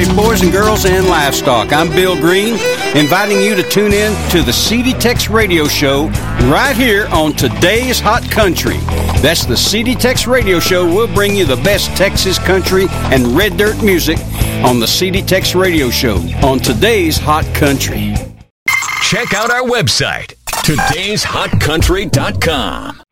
Missouri boys and girls and livestock. I'm Bill Green, inviting you to tune in to the CD Tex Radio Show right here on Today's Hot Country. That's the CD Tex Radio Show. We'll bring you the best Texas country and red dirt music on the CD Tex Radio Show on Today's Hot Country. Check out our website, today'shotcountry.com.